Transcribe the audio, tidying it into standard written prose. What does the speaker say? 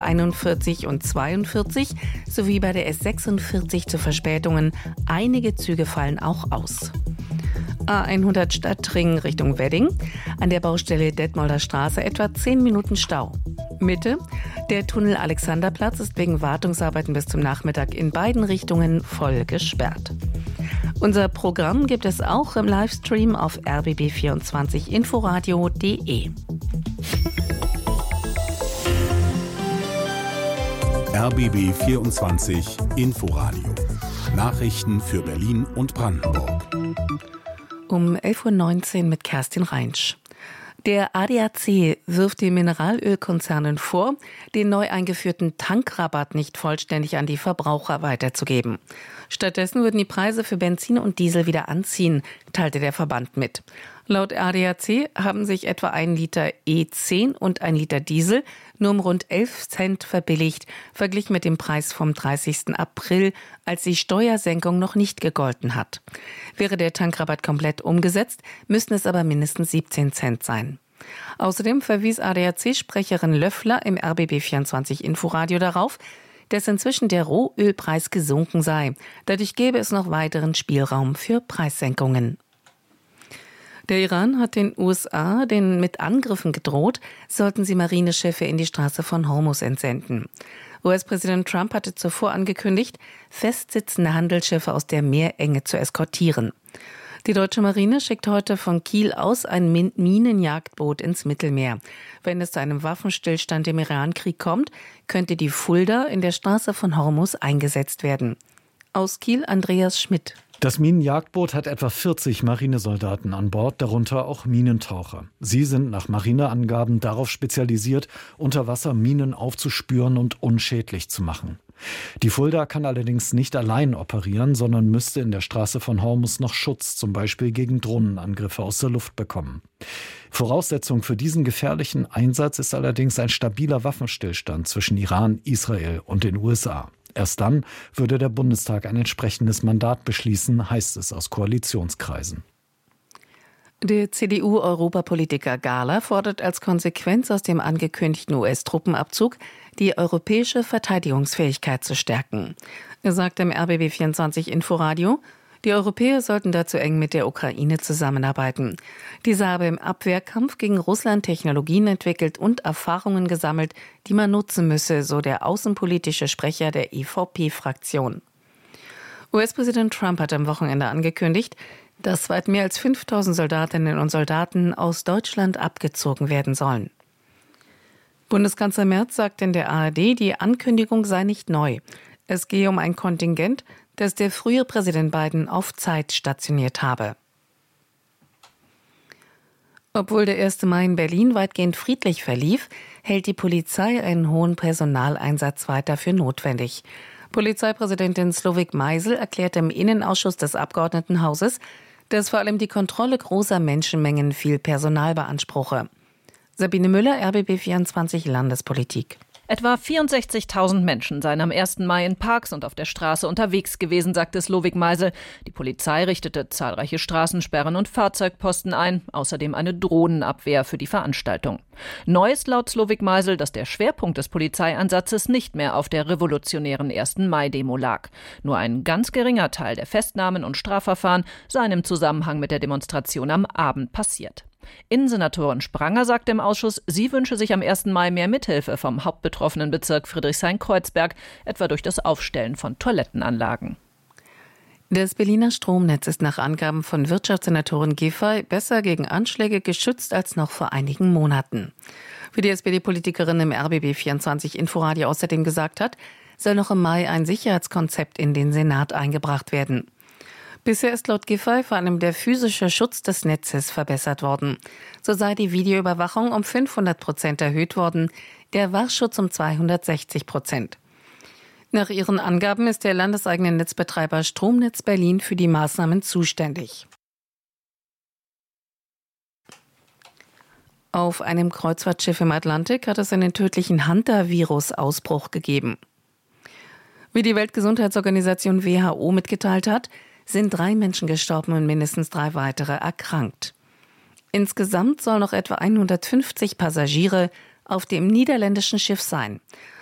A41 und 42 sowie bei der S46 zu Verspätungen. Einige Züge fallen auch aus. A100 Stadtring Richtung Wedding. An der Baustelle Detmolder Straße etwa 10 Minuten Stau. Mitte. Der Tunnel Alexanderplatz ist wegen Wartungsarbeiten bis zum Nachmittag in beiden Richtungen voll gesperrt. Unser Programm gibt es auch im Livestream auf rbb24inforadio.de. RBB 24 Inforadio. Nachrichten für Berlin und Brandenburg. Um 11.19 Uhr mit Kerstin Reinsch. Der ADAC wirft den Mineralölkonzernen vor, den neu eingeführten Tankrabatt nicht vollständig an die Verbraucher weiterzugeben. Stattdessen würden die Preise für Benzin und Diesel wieder anziehen, teilte der Verband mit. Laut ADAC haben sich etwa 1 Liter E10 und 1 Liter Diesel nur um rund 11 Cent verbilligt, verglichen mit dem Preis vom 30. April, als die Steuersenkung noch nicht gegolten hat. Wäre der Tankrabatt komplett umgesetzt, müssten es aber mindestens 17 Cent sein. Außerdem verwies ADAC-Sprecherin Löffler im RBB24 Inforadio darauf, dass inzwischen der Rohölpreis gesunken sei. Dadurch gäbe es noch weiteren Spielraum für Preissenkungen. Der Iran hat den USA mit Angriffen gedroht, sollten sie Marineschiffe in die Straße von Hormuz entsenden. US-Präsident Trump hatte zuvor angekündigt, festsitzende Handelsschiffe aus der Meerenge zu eskortieren. Die deutsche Marine schickt heute von Kiel aus ein Minenjagdboot ins Mittelmeer. Wenn es zu einem Waffenstillstand im Irankrieg kommt, könnte die Fulda in der Straße von Hormuz eingesetzt werden. Aus Kiel Andreas Schmidt. Das Minenjagdboot hat etwa 40 Marinesoldaten an Bord, darunter auch Minentaucher. Sie sind nach Marineangaben darauf spezialisiert, unter Wasser Minen aufzuspüren und unschädlich zu machen. Die Fulda kann allerdings nicht allein operieren, sondern müsste in der Straße von Hormuz noch Schutz, zum Beispiel gegen Drohnenangriffe aus der Luft bekommen. Voraussetzung für diesen gefährlichen Einsatz ist allerdings ein stabiler Waffenstillstand zwischen Iran, Israel und den USA. Erst dann würde der Bundestag ein entsprechendes Mandat beschließen, heißt es aus Koalitionskreisen. Der CDU-Europapolitiker Gahler fordert als Konsequenz aus dem angekündigten US-Truppenabzug, die europäische Verteidigungsfähigkeit zu stärken. Er sagt im RBB24 Inforadio, die Europäer sollten dazu eng mit der Ukraine zusammenarbeiten. Diese habe im Abwehrkampf gegen Russland Technologien entwickelt und Erfahrungen gesammelt, die man nutzen müsse, so der außenpolitische Sprecher der EVP-Fraktion. US-Präsident Trump hat am Wochenende angekündigt, dass weit mehr als 5.000 Soldatinnen und Soldaten aus Deutschland abgezogen werden sollen. Bundeskanzler Merz sagt in der ARD, die Ankündigung sei nicht neu. Es gehe um ein Kontingent, das der frühere Präsident Biden auf Zeit stationiert habe. Obwohl der 1. Mai in Berlin weitgehend friedlich verlief, hält die Polizei einen hohen Personaleinsatz weiter für notwendig. Polizeipräsidentin Slowik Meisel erklärte im Innenausschuss des Abgeordnetenhauses, dass vor allem die Kontrolle großer Menschenmengen viel Personal beanspruche. Sabine Müller, RBB24 Landespolitik. Etwa 64.000 Menschen seien am 1. Mai in Parks und auf der Straße unterwegs gewesen, sagte Slowik Meisel. Die Polizei richtete zahlreiche Straßensperren und Fahrzeugposten ein, außerdem eine Drohnenabwehr für die Veranstaltung. Neu ist laut Slowik Meisel, dass der Schwerpunkt des Polizeieinsatzes nicht mehr auf der revolutionären 1. Mai-Demo lag. Nur ein ganz geringer Teil der Festnahmen und Strafverfahren seien im Zusammenhang mit der Demonstration am Abend passiert. Innensenatorin Spranger sagte im Ausschuss, sie wünsche sich am 1. Mai mehr Mithilfe vom hauptbetroffenen Bezirk Friedrichshain-Kreuzberg, etwa durch das Aufstellen von Toilettenanlagen. Das Berliner Stromnetz ist nach Angaben von Wirtschaftssenatorin Giffey besser gegen Anschläge geschützt als noch vor einigen Monaten. Wie die SPD-Politikerin im RBB24 Inforadio außerdem gesagt hat, soll noch im Mai ein Sicherheitskonzept in den Senat eingebracht werden. Bisher ist laut Giffey vor allem der physische Schutz des Netzes verbessert worden. So sei die Videoüberwachung um 500% erhöht worden, der Wachschutz um 260%. Nach ihren Angaben ist der landeseigene Netzbetreiber Stromnetz Berlin für die Maßnahmen zuständig. Auf einem Kreuzfahrtschiff im Atlantik hat es einen tödlichen Hantavirus-Ausbruch gegeben. Wie die Weltgesundheitsorganisation WHO mitgeteilt hat, sind 3 Menschen gestorben und mindestens 3 weitere erkrankt. Insgesamt sollen noch etwa 150 Passagiere auf dem niederländischen Schiff sein.